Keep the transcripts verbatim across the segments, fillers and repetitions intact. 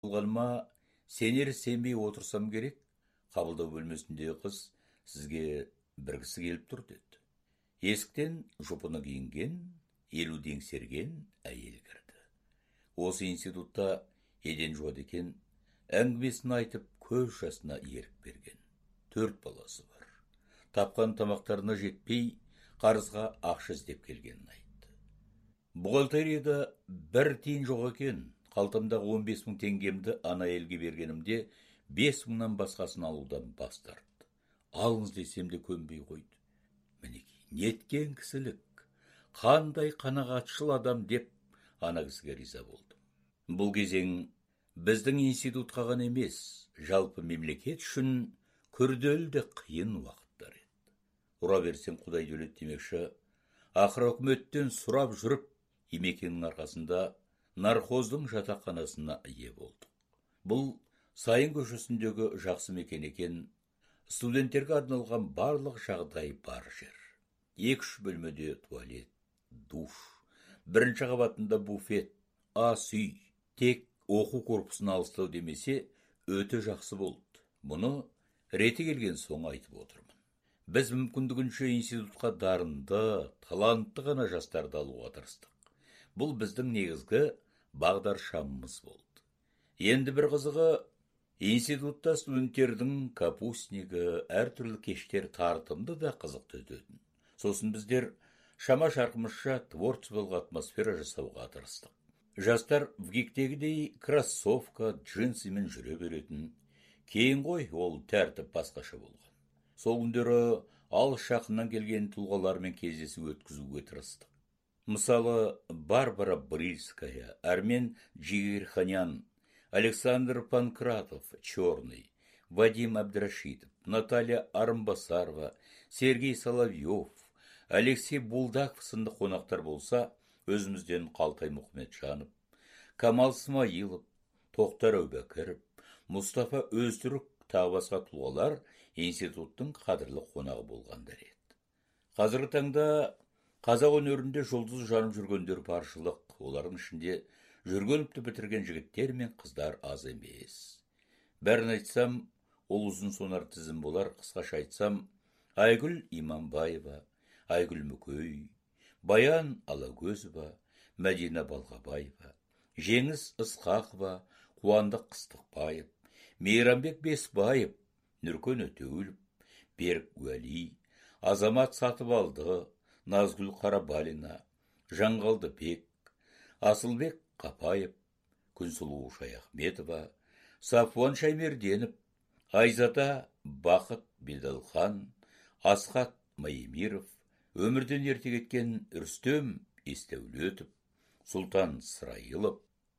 болғаныма сенер сенбей отырсам керек, қабылдау бөлмесіндегі қыз сізге бір кісі келіп тұр деді. Есіктен жұпыны киінген, елуден еңсерген әйел кірді. Осы институтта еден жуады екен, әңгімесін айтып көз жасына ерік берген. Төрт баласы бар. Тапқан тамақтарына жетпей, қарызға ақша іздеп келгенін айтты. Бухгалтерияда бір тиын жоқ екен. Қалтамдағы он бес мың теңгемді ана елге бергенімде бес мыңнан басқасын алудан бас тартты. Алыңыз десем де көнбей қойды. Мінекей, неткен кісілік, қандай қанағатшыл адам деп ана кісіге риза болдым. Бұл кезең біздің институтқа ғана емес, жалпы мемлекет үшін күрделі де қиын уақыттар еді. Ұра берсең құдай өледі демекші, ақыры үкіметтен сұрап жүріп, Имекеңнің арқасында нархоздың жатақханасына ие болдық. Бұл Сайын көшесіндегі жақсы мекен екен, студенттерге арналған барлық жағдай бар жер. Екі-үш бөлмеде туалет, душ, бірінші қабатында буфет, ас үй, тек оқу корпусын алыстау демесе, өте жақсы болды. Бұны реті келген соң айтып отырмын. Біз мүмкіндігінше институтқа дарынды, талантты ғана жастарды алуға тырыстық. Бұл біздің негізгі бағдаршамымыз болды. Енді бір қызығы, институтта студенттердің капустнигі, әртүрлі кештер тартымды да қызықты өтетін. Сосын біздер шама шарқымызша творчестволық атмосфера жасауға тырыстық. Жастар вгиктегідей кроссовка, джинсымен жүре беретін. Кейін ғой, ол тәртіп басқаша болған. Сол күндері алыс жақыннан келген тұлғалармен кездесу өткізуге тырыстық. Мысалы, Барбара Брильская, Армен Джигирханян, Александр Панкратов, Черный, Вадим Абдрашитов, Наталья Арымбасарова, Сергей Соловьев, Алексей Булдаков сынды қонақтар болса, өзімізден Қалтай Мұхметжанов, Камал Смайылов, Тоқтар Әубәкіров, Мұстафа Өзтүрік тағы басқа тұлғалар институттың қадірлі қонағы болғандар еді. Қазіргі таңда қазақ өнерінде жұлдыз жанып жүргендер баршылық. Олардың ішінде Жүргеновті бітірген жігіттер мен қыздар аз емес. Бәрін айтсам, ол ұзын сонар тізім болар. Қысқаша айтсам, Айгүл Иманбаева, Айгүл Мүкей, Баян Алагөзова, Мәдина Балғабаева, Жеңіс Ысқақова, Қуандық Қыстықбаев, Мейрамбек Бесбаев, Нұркен Өтеуілов, Берік Уәли, Азамат Сатыбалды, Назгүл Қарабалина, Жаңғалды Бек, Асылбек Қапаев, Күнсұлу Шаяхметова, Сафуан Шаймерденов, Айзата Бақыт Бедалхан, Асхат Майемиров, өмірден ерте кеткен Рүстем Естеулетов, Сұлтан Сырайылов,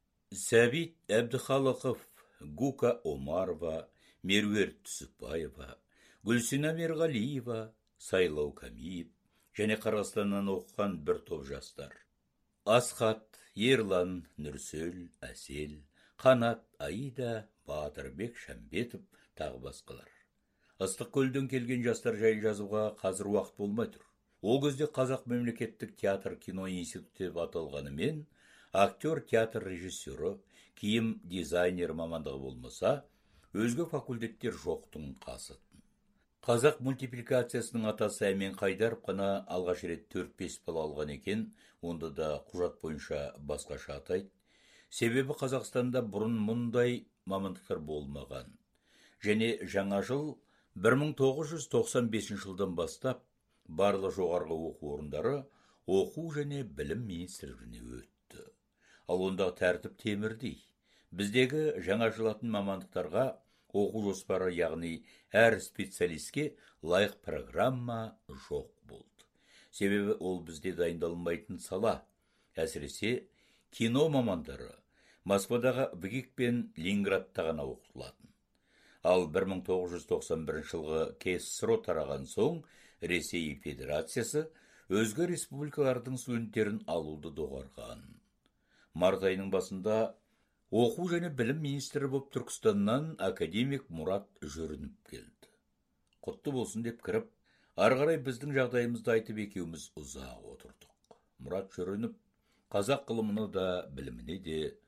Сәбит Әбдіхалықов, Гука Омарова, Меруерт Түсіпбаева, Гүлсина Мерғалиева, Сайлау Камиев, және Қырғызстаннан оқыған бір топ жастар. Асхат, Ерлан, Нүрсел, Әсел, Қанат, Аида, Батырбек, Шәмбетов, тағы басқалар. Ыстық көлден келген жастар жайлы жазуға қазір уақыт болмай тұр. Ол кезде Қазақ мемлекеттік театр кино институты деп аталғанымен, актер театр режиссері, киім дизайнер мамандығы болмаса, өзге факультеттер жоқтың қасы. Қазақ мультипликациясының атасы Әмен Қайдаров қана алғаш рет төрт-бес бала алған екен, онда да құжат бойынша басқаша атайды. Себебі Қазақстанда бұрын мұндай мамандықтар болмаған. Және жаңа жыл бір мың тоғыз жүз тоқсан бесінші жылдан бастап барлық жоғарғы оқу орындары оқу және білім министрлігіне өтті. Ал ондағы тәртіп темірдей. Біздегі жаңа жылатын мамандықтарға оқу жоспары, яғни әр специалистке лайық программа жоқ болды. Себебі ол бізде дайындалмайтын сала. Әсіресе кино мамандары Москвадағы ВГИК пен Ленинградта ғана оқытылатын. Ал бір мың тоғыз жүз тоқсан бірінші жылғы КСРО тараған соң Ресей Федерациясы өзге республикалардың студенттерін алуды доғарған. Март айының басында оқу және білім министрі болып Түркістаннан академик Мұрат Жүрініп келді. Құтты болсын деп кіріп, арғарай біздің жағдайымызды айтып екеуміз ұзақ отырдық. Мұрат Жүрініп қазақ ғылымына да біліміне де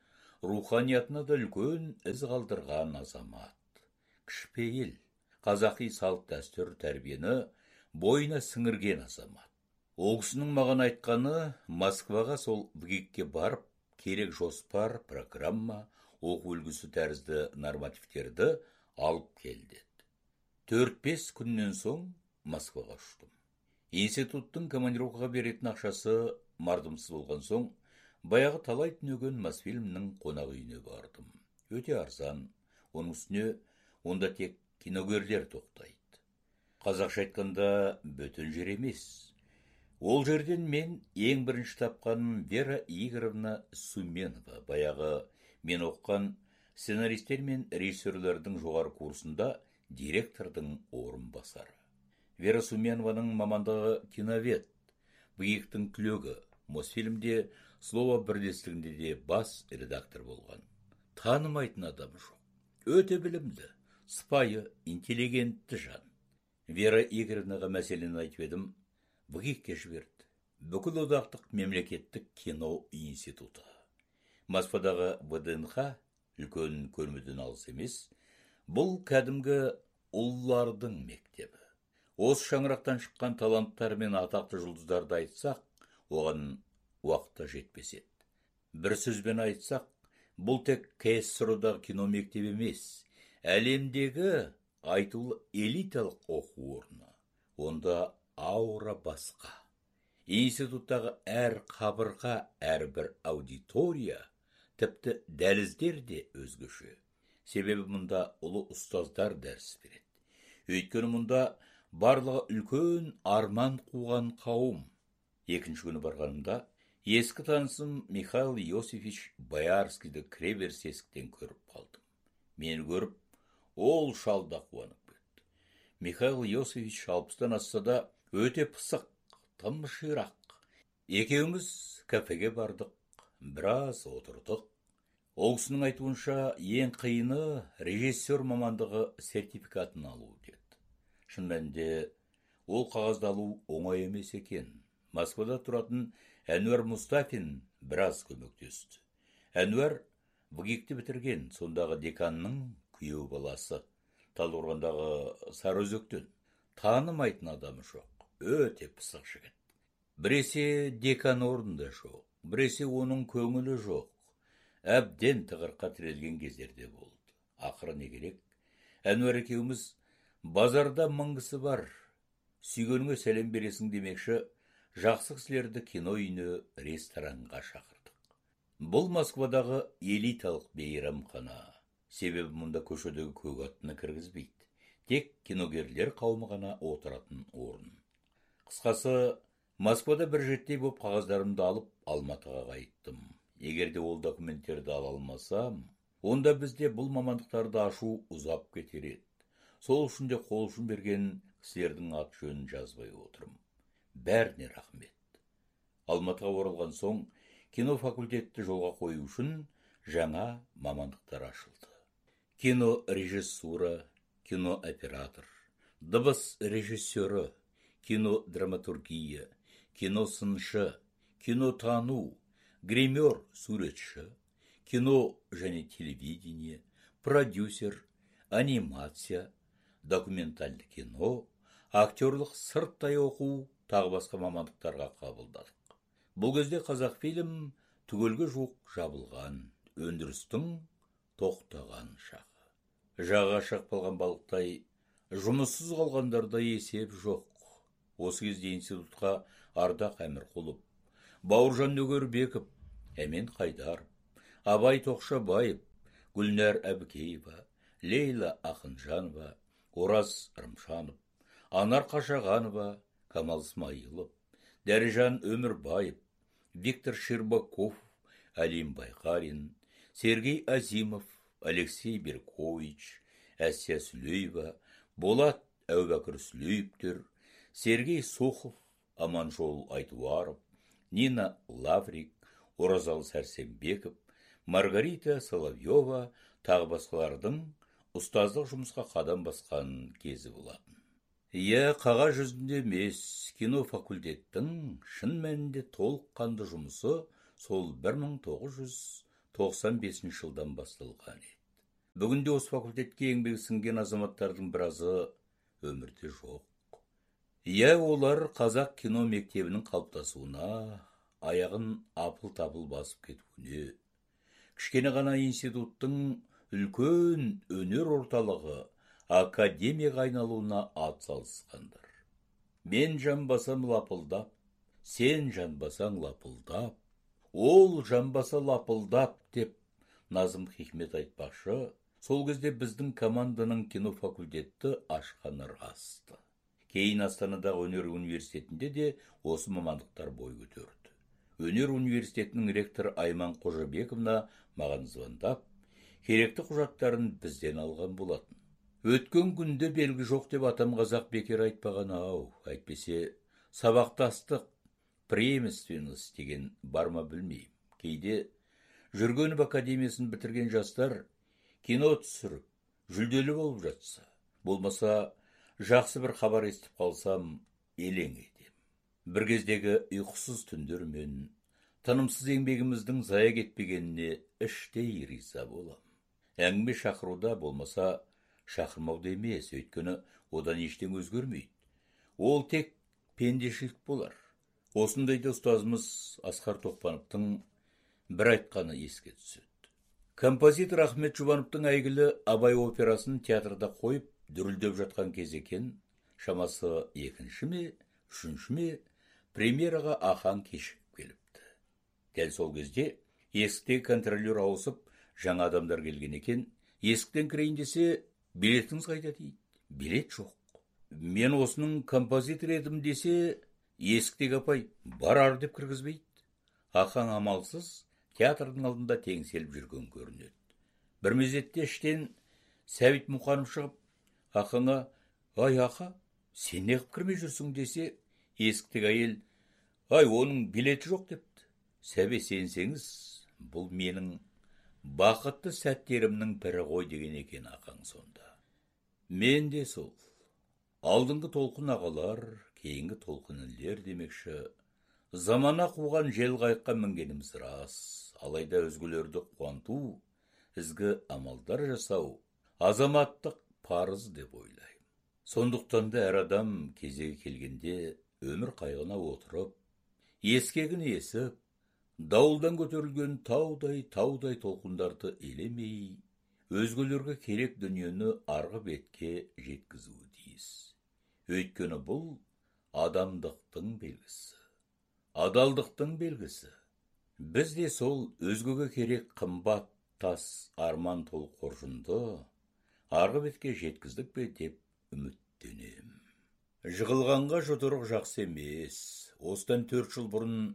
руханиятына да үлкен із қалдырған азамат. Кішіпейіл, қазақи салт дәстүр тәрбиені бойына сіңірген азамат. Ол кісінің маған айтқаны, Москваға сол ВГИКке барып, керек жоспар, программа, оқу үлгісі тәрізді нормативтерді алып келді. Төрт-бес күннен соң Москваға ұштым. Институттың командировкаға беретін ақшасы мардымсыз болған соң, баяғы талай түнеген Мосфильмнің қонақ үйіне бардым. Өте арзан, оның үстіне онда тек киногерлер тоқтайды. Қазақша айтқанда бөтен жер емес. Ол жерден мен ең бірінші тапқаным Вера Игоревна Суменова, баяғы мен оққан сценаристер мен режиссерлердің жоғары курсында директордың орынбасары. Вера Суменованың мамандығы киновед, ВГИКтің түлегі, Мосфильмде слово бірлестігінде де бас редактор болған. Танымайтын адам жоқ. Өте білімді, сыпайы, интеллигентті жан. Вера Игоревнаға мәселені айтып едім, ВГИКке жіберді. Бүкіл одақтық мемлекеттік кино институты. Москвадағы ВДНХ үлкен көрмеден алыс емес, бұл кәдімгі ұллардың мектебі. Осы шаңырақтан шыққан таланттар мен атақты жұлдыздарды айтсақ, оған уақытта жетпес еді. Бір сөзбен айтсақ, бұл тек КСРОдағы кино мектебі емес, әлемдегі айтулы элиталық оқу орны. Онда аура басқа. Институттағы әр қабырға, әрбір аудитория, тіпті дәліздер де өзгеше. Себебі мұнда ұлы ұстаздар дәріс береді. Өйткені мұнда барлығы үлкен арман қуған қауым. Екінші күні барғанымда, ескі танысым Михаил Иосифович Боярскийді кіреберіс есіктен көріп қалдым. Мені көріп, ол шалда қуанып кетті. Михаил Иосифович алпыстан асса да өте пысық, тым ширақ. Екеуміз кафеге бардық, біраз отырдық. Ол кісінің айтуынша ең қиыны режиссер мамандығы сертификатын алу деді. Шын мәнінде ол қағазды алу оңай емес екен. Москвада тұратын Әнуар Мұстафин біраз көмектесті. Әнуар ВГИКті бітірген, сондағы деканның күйеу баласы. Талдықорғандағы Сарыөзектен. Танымайтын адамы жоқ, өте пысық жігіт. Біресе декан орнында жоқ, біресе оның көңілі жоқ. Әбден тығырыққа тірелген кездерде болды. Ақыры не керек? Әнуар екеуміз базарда мың кісі бар. Сүйгеніңе сәлем бересің демекші, жақсы кісілерді кино үйіне, ресторанға шақырдық. Бұл Москвадағы элиталық мейрамхана. Себебі мұнда көшедегі көк аттыны кіргізбейді. Тек киногерлер қауымы ғана отыратын орын. Қысқасы, Москвада бір жеттей боп қағаздарымды алып, Алматыға қайттым. Егерде ол документтерді ала алмасам, онда бізде бұл мамандықтарды ашу ұзап кетер еді. Сол үшін де қол ұшын берген кісілердің ат жөнін жазбай отырым. Бәріне рахмет. Алматыға оралған соң, кино факультетті жолға қою үшін жаңа мамандықтар ашылды. Кино режиссура, кино оператор, дыбыс режиссері, кино драматургия, кино сыншы, кино тану, гример суретші, кино және телевидение, продюсер, анимация, документальды кино, актерлық сырттай оқу, тағы басқа мамандықтарға қабылдадық. Бұл кезде Қазақфильм түгелге жуық жабылған, өндірістің тоқтаған шағы. Жаға шығып қалған балықтай, жұмыссыз қалғандарда есеп жоқ. Осы кезде институтқа Ардақ Әмірқұлов, Бауыржан Нөгербеков, Әмен Қайдаров, Абай Тоқшабаев, Гүлнәр Әбікеева, Лейла Ақынжанова, Ораз Рымшанов, Анар Қашағанова, Камал Смайылов, Дәрежан Өмірбаев, Виктор Щербаков, Алим Байқарин, Сергей Азимов, Алексей Беркович, Әсия Сүлеева, Болат Әубәкір Сүлеевтер, Сергей Сухов, Аманжол Айтуаров, Нина Лаврик, Оразал Сәрсенбеков, Маргарита Соловьева, тағы басқалардың ұстаздық жұмысқа қадам басқан кезі болатын. Иә, қағаз жүзінде емес, кино факультеттің шын мәнінде толыққанды жұмысы сол бір мың тоғыз жүз тоқсан бесінші жылдан басталған еді. Бүгінде осы факультетке еңбегі сіңген азаматтардың біразы өмірде жоқ. Иә, олар қазақ кино мектебінің қалыптасуына, аяғын апыл-тапыл басып кетуіне, кішкене ғана институттың үлкен өнер орталығы академияға айналуына атсалысқандар. Мен жанбасам лапылдап, сен жанбасаң лапылдап, ол жанбаса лапылдап деп Назым Хикмет айтпақшы, сол кезде біздің команданың кино факультетті ашқаны расты. Кейін Астанадағы өнер университетінде де осы мамандықтар бой көтерді. Өнер университетінің ректоры Айман Қожабековна маған звондап, керекті құжаттарын бізден алған болатын. Өткен күнде белгі жоқ деп атам қазақ бекер айтпаған ау, әйтпесе сабақтастық, преемственность деген бар ма білмеймін. Кейде Жүргенов академиясын бітірген жастар кино түсіріп, жүлделі болып жатса, болмаса жақсы бір хабар естіп қалсам, елең етем. Бір кездегі ұйқысыз түндер мен тынымсыз еңбегіміздің зая кетпегеніне іштей риза болам. Әңгіме шақыруда болмаса шақырмауда емес, өйткені одан ештен өзгермейді. Ол тек пендешілік болар. Осындайда ұстазымыз Асқар Тоқпановтың бір айтқаны еске түседі. Композитор Ахмет Жұбановтың әйгілі Абай операсын театрда қойып дүрілдеп жатқан кез екен, шамасы екінші ме, үшінші ме, премьераға ақан кешігіп келіпті. Дәл сол кезде есікте контролер ауысып, жаңа адамдар келген екен. Есіктен кірейін десе, билетіңіз қайда дейді. Билет жоқ. Мен осының композитор едім десе, есіктегі апай барар деп кіргізбейді. Ақан амалсыз театрдың алдында теңселіп жүрген көрінеді. Бір мезетте іштен Сәбит Мұқанов шығып, Ақанға, ай ақа, сен неғып кірмей жүрсің десе, есіктегі әйел, ай, оның билеті жоқ депті. Сәбе, сенсеңіз, бұл менің бақытты сәттерімнің бірі ғой деген екен Ақаң сонда. Мен де сол. Алдыңғы толқын ағалар, кейінгі толқын інілер демекші, замана қуған жел қайыққа мінгеніміз рас, алайда өзгелерді қуанту, ізгі амалдар жасау, азаматтық парыз деп ойлаймын. Сондықтан да әр адам кезегі келгенде өмір қайғына отырып, ескегін есіп, дауылдан көтерілген таудай-таудай толқындарды елемей, өзгелерге керек дүниені арғы бетке жеткізуі тиіс. Өйткені бұл адамдықтың белгісі, адалдықтың белгісі. Біз де сол өзгеге керек қымбат тас арман тол қоржынды арғы бетке жеткіздік бе деп үміттенем. Жығылғанға жұдырық жақсы емес. Осыдан төрт жыл бұрын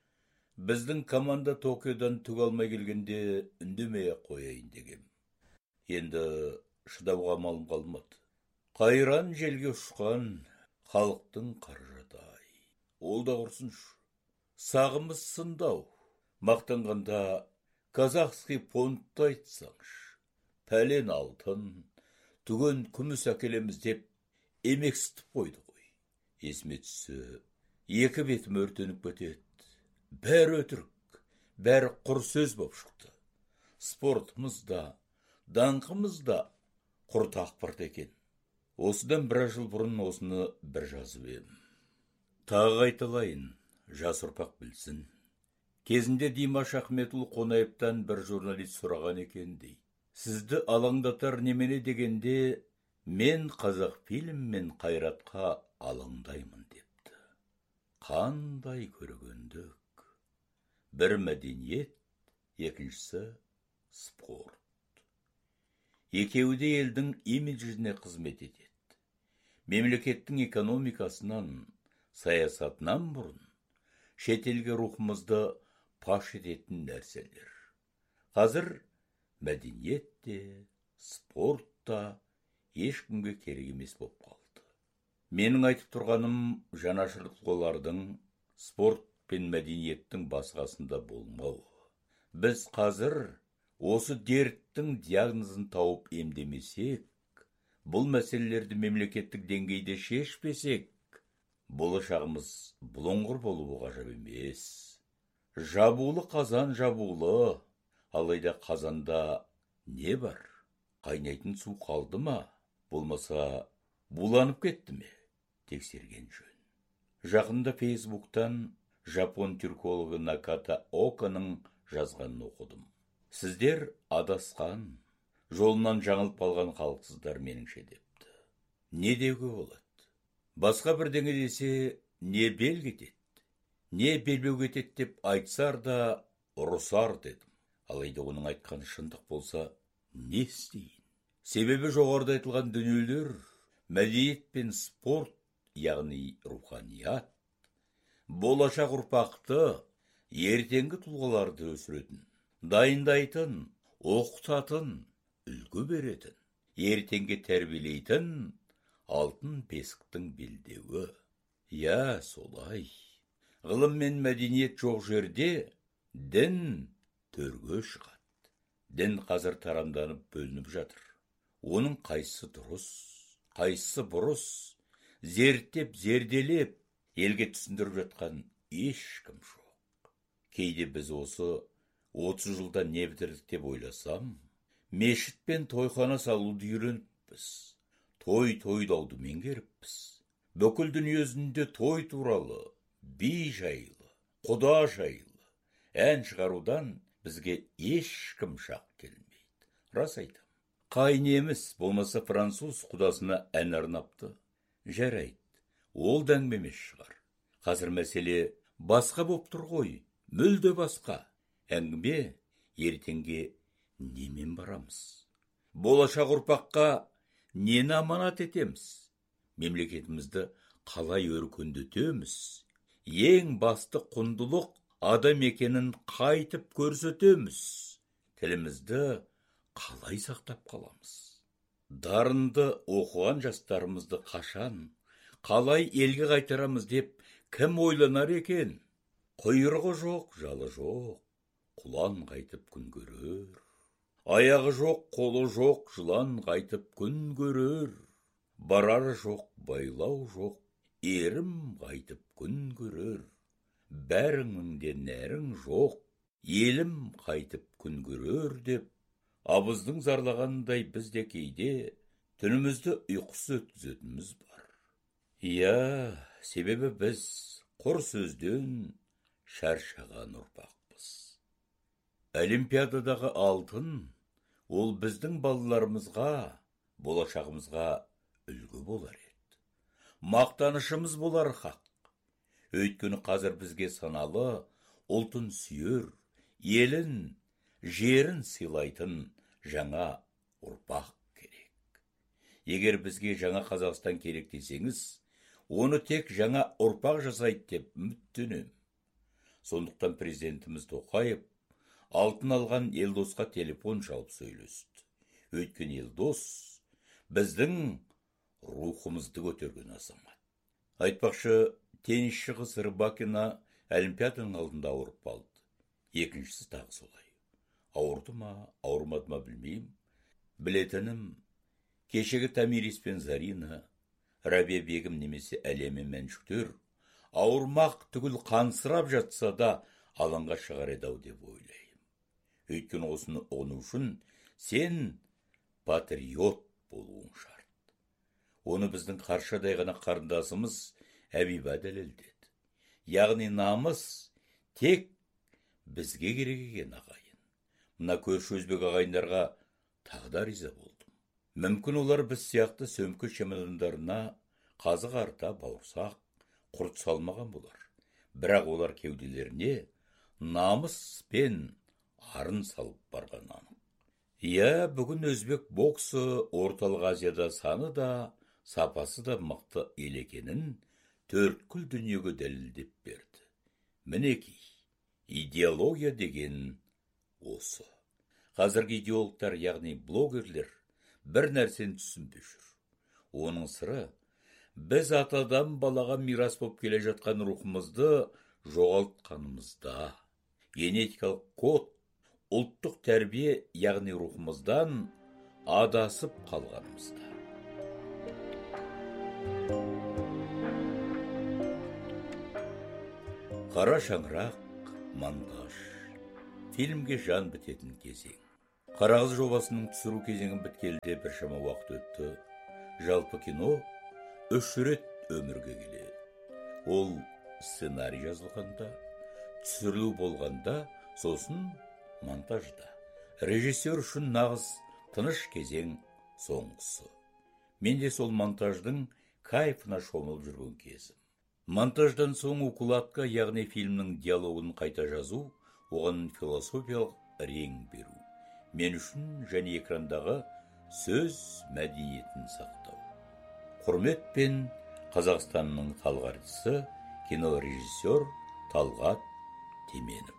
біздің команда Токиодан түк алмай келгенде үндемей қояйын дегем. Енді шыдауға амалым қалмады. Қайран желге ұшқан халықтың қаржадай. Ол да құрсыншы. Сағымыз сындау. Мақтанғанда казахский фондты айтсаңшы. Пәлен алтын, түген күміс әкелеміз деп емексітіп қойды ғой. Есіме түсі, екі бетім өртеніп кетеді. Бәрі өтірік, бәрі құр сөз боп шықты. Спортымыз да, даңқымыз да құр тақпырт екен. Осыдан бір жыл бұрын осыны бір жазып ем. Тағы айтылайын, жас ұрпақ білсін. Кезінде Димаш Ахметұлы Қонаевтан бір журналист сұраған екен дейді. Сізді алаңдатар немене дегенде, мен қазақ фильм мен қайратқа алаңдаймын депті. Қандай көргендік. Бір мәдениет, екіншісі спорт. Екеуі де елдің имиджіне қызмет етеді. Мемлекеттің экономикасынан, саясатынан бұрын шетелге рухымызды паш ететін нәрселер. Қазір мәдениет те, спорт та ешкімге керек емес боп қалды. Менің айтып тұрғаным жанашырлықлардың, спорт пен мәдениеттің басқасында болмау. Біз қазір осы дерттің диагнозын тауып емдемесек, бұл мәселелерді мемлекеттік деңгейде шешпесек, болашағымыз бұлыңғыр болуы ғажап емес. Жабулы қазан жабулы, Алайда қазанда не бар? Қайнайтын су қалды ма? Болмаса, буланып кетті ме? Тексерген жөн. Жақында Фейсбуктан жапон түркологы Наката Оканың жазғанын оқыдым. Сіздер адасқан, жолынан жаңылып қалған халықсыздар меніңше депті. Не деуге болады? Басқа бірдеңе десе, не бел кетеді, не белбеу кетеді деп айтсар да ұрысар дедім. Алайда оның айтқаны шындық болса, не істейін? Себебі жоғарыда айтылған дүниелер, мәдениет пен спорт, яғни руханият, болашақ ұрпақты, ертеңгі тұлғаларды өсіретін, дайындайтын, оқытатын, үлгі беретін, ертеңге тәрбиелейтін алтын бесіктің белдеуі. Я, солай. Ғылым мен мәдениет жоқ жерде дін төрге шығады. Дін қазір тарамданып бөлініп жатыр. Оның қайсысы дұрыс, қайсысы бұрыс, зерттеп, зерделеп, елге түсіндіріп жатқан ешкім жоқ. Кейде біз осы отыз жылда не бітірдік деп ойласам, мешіт пен тойхана салуды үйреніппіз. Той тойлауды меңгеріппіз. Бүкіл дүниесінде той туралы, би жайлы, құда жайлы, ән шығарудан бізге ешкім шақ келмейді. Рас айтам. Қай неміс, болмаса француз құдасына ән арнапты. Жарайды, ол да әңгіме емес шығар. Қазір мәселе басқа боп тұр ғой, мүлде басқа. Әңгіме ертеңге немен барамыз? Болашақ ұрпаққа нені аманат етеміз? Мемлекетімізді қалай өркендетеміз? Ең басты құндылық адам екенін қайтып көрсетеміз. Тілімізді қалай сақтап қаламыз? Дарынды оқыған жастарымызды қашан, қалай елге қайтарамыз деп кім ойланар екен? Құйрығы жоқ, жалы жоқ, құлан қайтып күн көрер. Аяғы жоқ, қолы жоқ, жылан қайтып күн көрер. Барар жоқ, байлау жоқ, ерім қайтып күн көрер. Бәріңнің де нәрің жоқ, елім қайтып күн көрер деп, абыздың зарлағандай біз де кейде түнімізді ұйқысыз өткізетініміз бар. Иә, себебі біз құр сөзден шаршаған ұрпақпыз. Олимпиададағы алтын, ол біздің балаларымызға, болашағымызға үлгі болар еді. Мақтанышымыз болар хақ. Өйткені қазір бізге саналы, ұлтын сүйер, елін, жерін сыйлайтын жаңа ұрпақ керек. Егер бізге жаңа Қазақстан керек десеңіз, оны тек жаңа ұрпақ жасайды деп үміттенем. Сондықтан президентіміз Тоқаев алтын алған Елдосқа телефон шалып сөйлесті. Өйткені Елдос біздің рухымызды көтерген азамат. Айтпақшы, теннисші қыз Рыбакина Олимпиаданың алдында ауырып қалды. Екіншісі тағы солай. Ауырды ма, ауырмады ма білмеймін. Білетінім, кешегі Тамирис пен Зарина, Рабия Бегім немесе Әлеме Мәншүктер ауырмақ түгіл қансырап жатса да алаңға шығар еді-ау деп ойлаймын. Өйткені осыны ұғыну үшін сен патриот болуың шарт. Оны біздің қаршадай ғана қарындасымыз Әбиба дәлелдеді. Яғни намыс тек бізге керек екен ағайын. Мына көрші өзбек ағайындарға тағы да риза болдым. Мүмкін олар біз сияқты сөмке чемодандарына қазы қарта, бауырсақ, құрт салмаған болар. Бірақ олар кеуделеріне намыс пен арын салып барған анық. Иә, бүгін өзбек боксы орталық Азияда саны да, сапасы да мықты ел екенін төрткүл дүниеге дәлелдеп берді. Мінекей, идеология деген осы. Қазіргі идеологтар, яғни блогерлер, бір нәрсені түсінбей жүр. Оның сыры, біз атадан балаға мирас болып келе жатқан рухымызды жоғалтқанымызда. Генетикалық код, ұлттық тәрбие, яғни рухымыздан адасып қалғанымызда. Қара шаңырақ, мандаш, фильмге жан бітетін кезең. Қарағыз жобасының түсіру кезеңін біткелде біршама уақыт өтті. Жалпы кино үш рет өмірге келеді. Ол сценарий жазылғанда, түсірілу болғанда, сосын монтажда. Режиссер үшін нағыз тыныш кезең соңғысы. Мен де сол монтаждың кайфына шомылып жүрген кезім. Монтаждан соң укладка, яғни фильмнің диалогын қайта жазу, оған философиялық рең беру. Мен үшін және экрандағы сөз мәдениетін сақтау. Құрметпен, Қазақстанның халық артисі, кинорежиссер Талғат Теменов.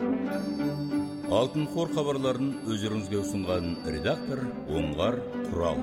Алтын қор хабарларын өздеріңізге ұсынған редактор Оңғар Құрал.